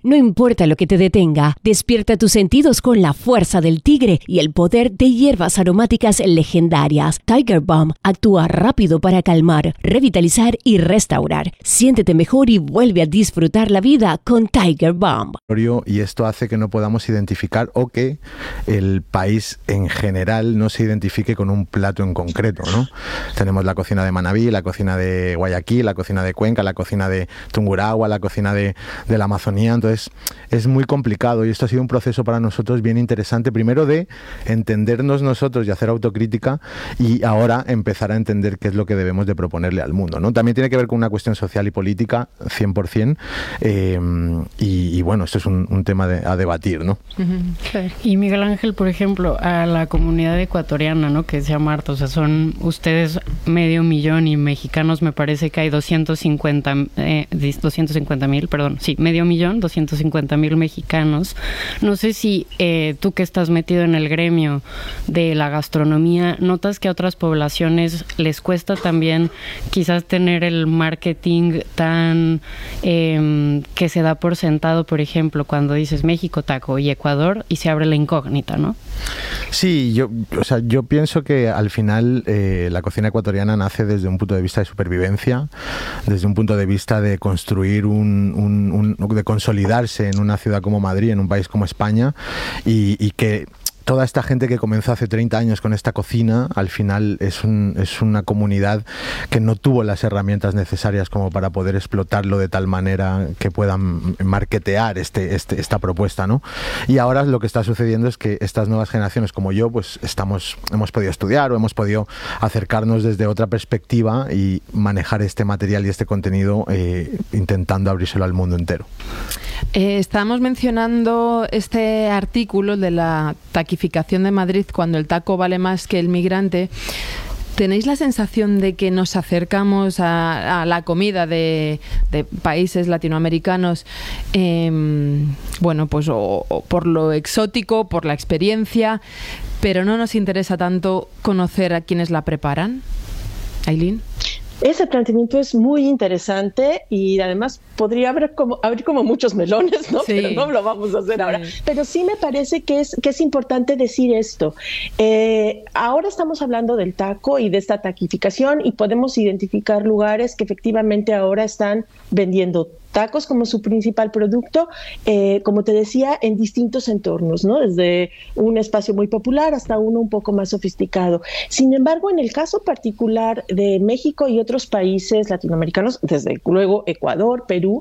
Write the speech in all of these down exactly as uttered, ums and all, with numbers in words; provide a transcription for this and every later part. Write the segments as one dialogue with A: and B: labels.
A: No importa lo que te detenga, despierta tus sentidos con la fuerza del tigre y el poder de hierbas aromáticas legendarias. Tiger Balm actúa rápido para calmar, revitalizar y restaurar. Siéntete mejor y vuelve a disfrutar la vida con Tiger Balm.
B: Y esto hace que no podamos identificar o que el país en general no se identifique con un plato en concreto, ¿no? Tenemos la cocina de Manabí, la cocina de Guayaquil, la cocina de Cuenca, la cocina de Tungurahua, la cocina de, de la Amazonía. Entonces es muy complicado y esto ha sido un proceso para nosotros bien interesante, primero de entendernos nosotros y hacer autocrítica, y ahora empezar a entender qué es lo que debemos de proponerle al mundo, ¿no? También tiene que ver con una cuestión social y política cien por ciento, eh, y, y bueno, esto es un, un tema de, a debatir, ¿no?
C: Uh-huh. Y Miguel Ángel, por ejemplo, a la comunidad ecuatoriana, ¿no?, que decía Marta, o sea, son ustedes medio millón y mexicanos me parece que hay doscientos cincuenta mil, perdón, sí, medio millón, doscientos cincuenta mil mexicanos. No sé si eh, tú que estás metido en el gremio de la gastronomía, notas que a otras poblaciones les cuesta también quizás tener el marketing tan eh, que se da por sentado, por ejemplo, cuando dices México taco y Ecuador y se abre la incógnita, ¿no?
B: Sí, yo, o sea, yo pienso que al final eh, la cocina ecuatoriana nace desde un punto de vista de supervivencia, desde un punto de vista de construir un, un, un de consolidarse en una ciudad como Madrid, en un país como España, y, y que toda esta gente que comenzó hace treinta años con esta cocina, al final es, un, es una comunidad que no tuvo las herramientas necesarias como para poder explotarlo de tal manera que puedan marketear este, este, esta propuesta, ¿no? Y ahora lo que está sucediendo es que estas nuevas generaciones como yo, pues estamos, hemos podido estudiar o hemos podido acercarnos desde otra perspectiva y manejar este material y este contenido eh, intentando abrírselo al mundo entero.
D: Eh, estábamos mencionando este artículo de la taquificación de Madrid, cuando el taco vale más que el migrante. ¿Tenéis la sensación de que nos acercamos a, a la comida de, de países latinoamericanos, eh, bueno, pues o, o por lo exótico, por la experiencia, pero no nos interesa tanto conocer a quienes la preparan? Ailín.
E: Ese planteamiento es muy interesante y además podría haber como, abrir como muchos melones, ¿no? Sí. Pero no lo vamos a hacer sí. ahora. Pero sí me parece que es, que es importante decir esto. Eh, ahora estamos hablando del taco y de esta taquificación y podemos identificar lugares que efectivamente ahora están vendiendo tacos como su principal producto, eh, como te decía, en distintos entornos, ¿no? Desde un espacio muy popular hasta uno un poco más sofisticado. Sin embargo, en el caso particular de México y otros países latinoamericanos, desde luego Ecuador, Perú,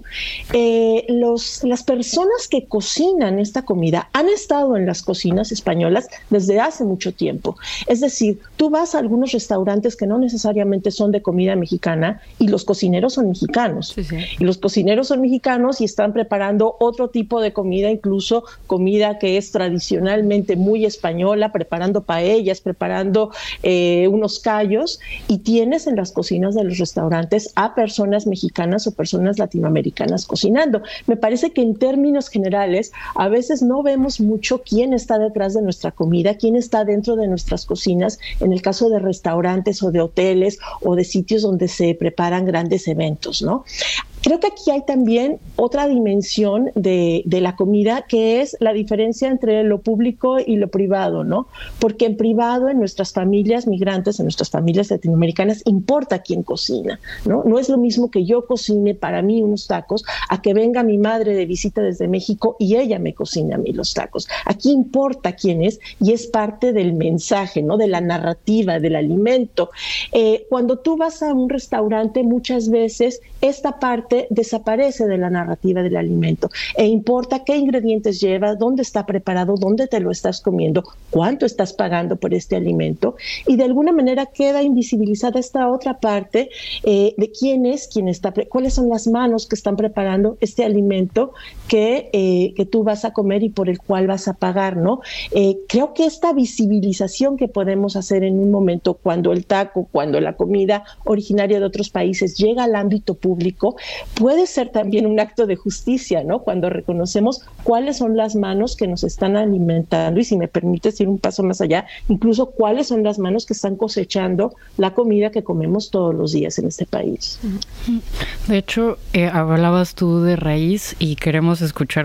E: eh, los, las personas que cocinan esta comida han estado en las cocinas españolas desde hace mucho tiempo. Es decir, tú vas a algunos restaurantes que no necesariamente son de comida mexicana y los cocineros son mexicanos. Sí, sí. Y los cocineros son mexicanos y están preparando otro tipo de comida, incluso comida que es tradicionalmente muy española, preparando paellas, preparando eh, unos callos, y tienes en las cocinas de los restaurantes a personas mexicanas o personas latinoamericanas cocinando. Me parece que en términos generales a veces no vemos mucho quién está detrás de nuestra comida, quién está dentro de nuestras cocinas, en el caso de restaurantes o de hoteles o de sitios donde se preparan grandes eventos, ¿no? Creo que aquí hay también otra dimensión de, de la comida, que es la diferencia entre lo público y lo privado, ¿no? Porque en privado, en nuestras familias migrantes, en nuestras familias latinoamericanas, importa quién cocina, ¿no? No es lo mismo que yo cocine para mí unos tacos a que venga mi madre de visita desde México y ella me cocina a mí los tacos. Aquí importa quién es y es parte del mensaje, ¿no? De la narrativa, del alimento. Eh, cuando tú vas a un restaurante, muchas veces esta parte desaparece de la narrativa del alimento e importa qué ingredientes lleva, dónde está preparado, dónde te lo estás comiendo, cuánto estás pagando por este alimento, y de alguna manera queda invisibilizada esta otra parte eh, de quién es, quién está, cuáles son las manos que están preparando este alimento que, eh, que tú vas a comer y por el cual vas a pagar, ¿no? Eh, creo que esta visibilización que podemos hacer en un momento cuando el taco, cuando la comida originaria de otros países llega al ámbito público, puede ser también un acto de justicia, ¿no? Cuando reconocemos cuáles son las manos que nos están alimentando y, si me permites ir un paso más allá, incluso cuáles son las manos que están cosechando la comida que comemos todos los días en este país.
C: De hecho, eh, hablabas tú de raíz y queremos escuchar